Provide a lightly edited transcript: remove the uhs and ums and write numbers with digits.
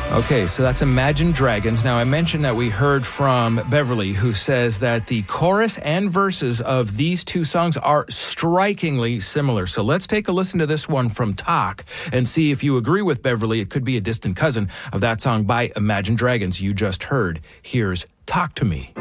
Okay, so that's Imagine Dragons. Now, I mentioned that we heard from Beverly, who says that the chorus and verses of these two songs are strikingly similar. So let's take a listen to this one from Talk and see if you agree with Beverly. It could be a distant cousin of that song by Imagine Dragons you just heard. Here's Talk to Me.